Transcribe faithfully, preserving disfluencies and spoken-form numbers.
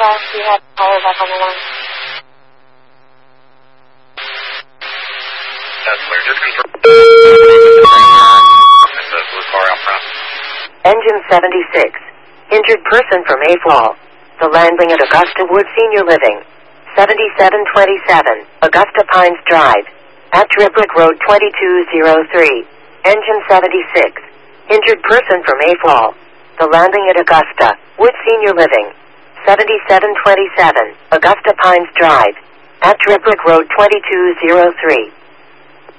Nova, you have power back on the line. That's clear. Just confirm. The blue car out front. Engine seventy-six. Injured person from A F O L. The landing at Augusta Wood Senior Living. seventy-seven twenty-seven, Augusta Pines Drive. At Tribrick Road twenty-two oh three. Engine seventy-six. Injured person from A F O L. The landing at Augusta Wood Senior Living. seventy-seven twenty-seven, Augusta Pines Drive. At Tribrick Road twenty-two oh three.